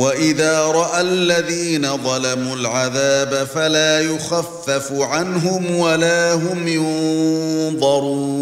وَإِذَا رَأَى الَّذِينَ ظَلَمُوا الْعَذَابَ فَلَا يُخَفَّفُ عَنْهُمْ وَلَا هُمْ يُنظَرُونَ